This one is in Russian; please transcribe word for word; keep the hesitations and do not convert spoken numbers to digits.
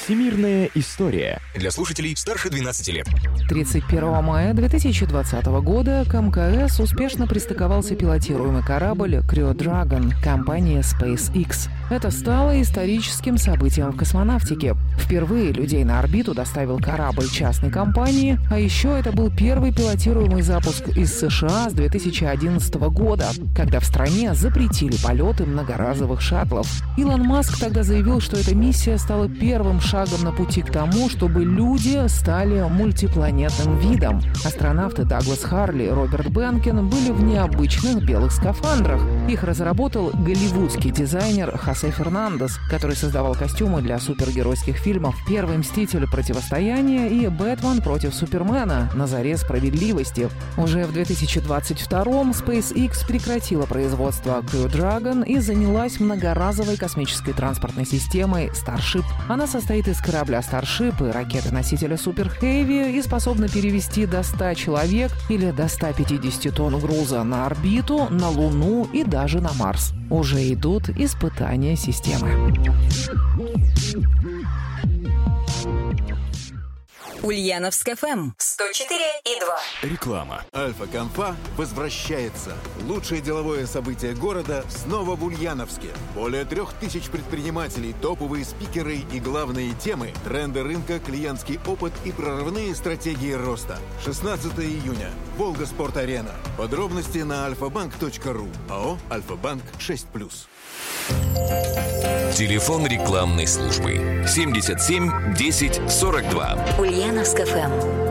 Всемирная история. Для слушателей старше двенадцати лет. тридцать первого мая две тысячи двадцатого года к МКС успешно пристыковался пилотируемый корабль Crew Dragon компании SpaceX. Это стало историческим событием в космонавтике. Впервые людей на орбиту доставил корабль частной компании, а еще это был первый пилотируемый запуск из США с две тысячи одиннадцатого года, когда в стране запретили полеты многоразовых шаттлов. Илон Маск тогда заявил, что эта миссия стала первым шагом на пути к тому, чтобы люди стали мультипланетным видом. Астронавты Даглас Харли и Роберт Бенкен были в необычных белых скафандрах. Их разработал голливудский дизайнер Хосе Фернандес, который создавал костюмы для супергеройских фильмов «Первый мститель. Противостояние» и «Бэтмен против Супермена. На заре справедливости». Уже в две тысячи двадцать втором SpaceX прекратила производство Crew Dragon и занялась многоразовой космической транспортной системой Starship. Она состоит из корабля Starship и ракеты-носителя Super Heavy и способна перевести до ста человек или до ста пятидесяти тонн груза на орбиту, на Луну и даже на Марс. Уже идут испытания системы. Ульяновск эф эм сто четыре и два. Реклама. Альфа-Конфа возвращается. Лучшее деловое событие города снова в Ульяновске. Более трех тысяч предпринимателей, топовые спикеры и главные темы, тренды рынка, клиентский опыт и прорывные стратегии роста. шестнадцатого июня. Волга Спорт-Арена. Подробности на альфа-банк точка ру. АО «Альфа-Банк» шесть плюс. Телефон рекламной службы семьдесят семь десять сорок два. Ульяновск эф эм.